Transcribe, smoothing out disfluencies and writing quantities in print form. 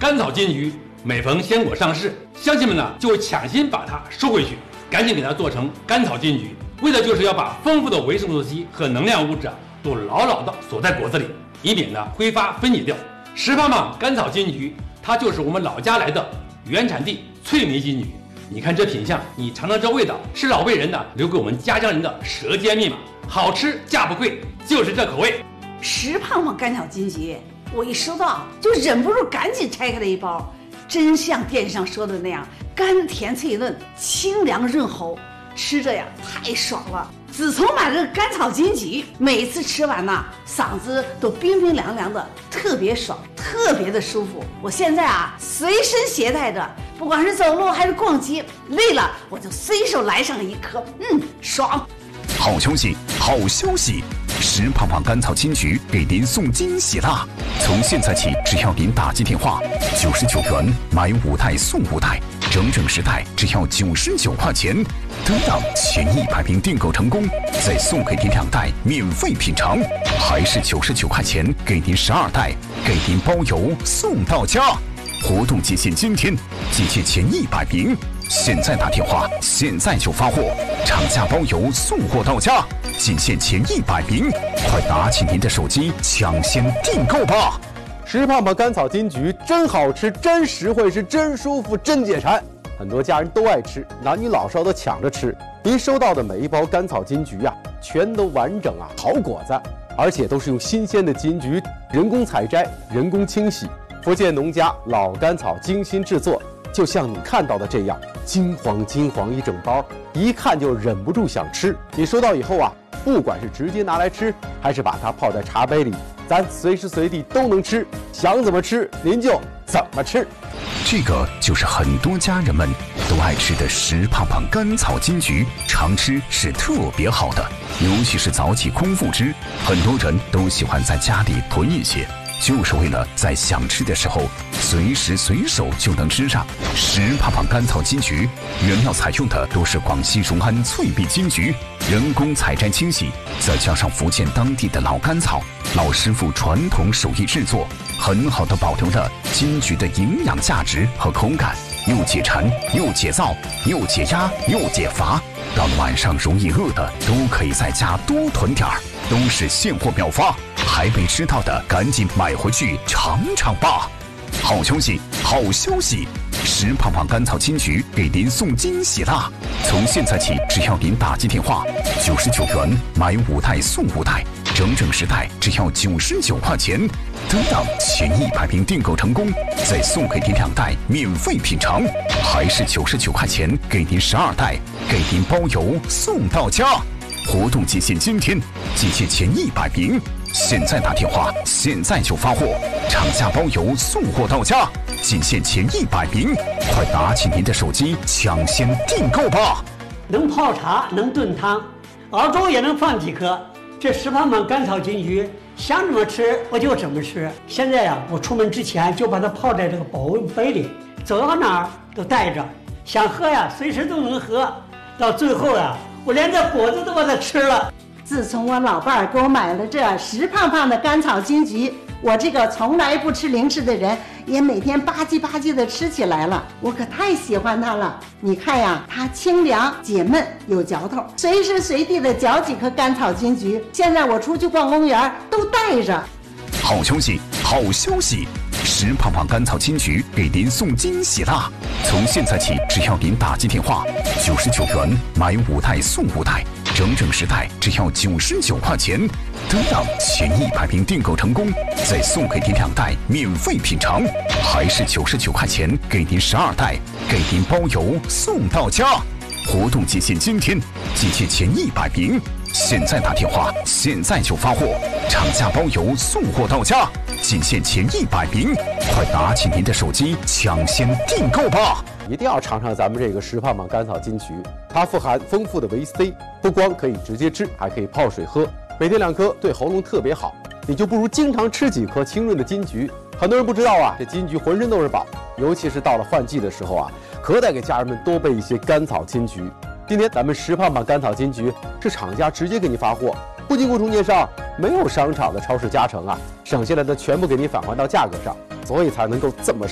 甘草金桔每逢鲜果上市，乡亲们呢就会抢先把它收回去，赶紧给它做成甘草金桔，为的就是要把丰富的维生素 C 和能量物质都牢牢地锁在果子里，以免呢挥发分解掉。石胖胖甘草金桔，它就是我们老家来的原产地翠眉金桔。你看这品相，你尝尝这味道，是老辈人呢留给我们家乡人的舌尖密码。好吃价不贵，就是这口味。 石胖胖甘草金桔，我一收到就忍不住赶紧拆开了一包，真像电视上说的那样，甘甜脆嫩，清凉润喉，吃着呀太爽了。自从买了甘草金桔，每次吃完呐，嗓子都冰冰凉凉的，特别爽，特别的舒服。我现在啊随身携带着，不管是走路还是逛街，累了我就随手来上一颗，爽。 好消息，好消息！石胖胖甘草金桔给您送惊喜啦！从现在起，只要您打进电话，99元买5袋送5袋，整整10袋只要99块钱。等到前100名订购成功，再送给您2袋免费品尝，还是99块钱给您12袋，给您包邮送到家。活动期限今天，集结前100名。现在打电话，现在就发货，厂家包邮送货到家，仅限前100名，快拿起您的手机抢先订购吧！ 石胖胖甘草金桔真好吃，真实惠，是真舒服，真解馋，很多家人都爱吃，男女老少都抢着吃。您收到的每一包甘草金桔呀，全都完整啊，好果子，而且都是用新鲜的金桔人工采摘、人工清洗，福建农家老甘草精心制作。就像你看到的这样，金黄金黄一整包，一看就忍不住想吃。你收到以后啊，不管是直接拿来吃，还是把它泡在茶杯里，咱随时随地都能吃，想怎么吃您就怎么吃。 这个就是很多家人们都爱吃的石胖胖甘草金桔，常吃是特别好的，尤其是早起空腹吃，很多人都喜欢在家里囤一些。就是为了在想吃的时候随时随手就能吃上。石胖胖甘草金桔原料采用的都是广西隆安脆碧金桔，人工采摘清洗，再加上福建当地的老甘草，老师傅传统手艺制作，很好的保留了金桔的营养价值和口感，又解馋又解燥又解压又解乏。到了晚上容易饿的，都可以在家多囤点儿，都是现货秒发。还没吃到的，赶紧买回去尝尝吧！好消息，好消息！石胖胖甘草金桔给您送惊喜啦！从现在起，只要您打进电话，99元买5袋送5袋，整整10袋只要99块钱。等到前100名订购成功，再送给您2袋免费品尝，还是99块钱给您12袋，给您包邮送到家。活动期限今天，集结前100名。现在打电话，现在就发货，厂家包邮送货到家，仅限前100名，快拿起您的手机抢先订购吧！ 能泡茶，能炖汤，熬粥也能放几颗。这石胖胖甘草金桔，想怎么吃我就怎么吃。现在呀，我出门之前就把它泡在这个保温杯里，走到哪儿都带着，想喝呀随时都能喝。到最后呀，我连这果子都把它吃了。 自从我老伴儿给我买了这石胖胖的甘草金桔，我这个从来不吃零食的人也每天吧唧吧唧的吃起来了，我可太喜欢它了。你看呀，它清凉解闷有嚼头，随时随地的嚼几颗甘草金桔，现在我出去逛公园都带着。 好消息，好消息！石胖胖甘草金桔给您送惊喜啦！从现在起，只要您打进电话，99元买5袋送5袋，整整10袋只要99块钱。等到前100名订购成功，再送给您2袋免费品尝，还是99块钱给您12袋，给您包邮送到家。活动期限今天，集结前100名。现在打电话，现在就发货，厂家包邮送货到家，仅限前100名，快拿起您的手机抢先订购吧！ 一定要尝尝咱们这个石胖胖甘草金桔，它富含丰富的维 C， 不光可以直接吃，还可以泡水喝，每天2颗对喉咙特别好。你就不如经常吃几颗清润的金桔。很多人不知道啊，这金桔浑身都是宝，尤其是到了换季的时候啊，可得给家人们多备一些甘草金桔。今天咱们石胖胖甘草金桔是厂家直接给你发货，不经过中间商，没有商场的超市加成啊，省下来的全部给你返还到价格上，所以才能够这么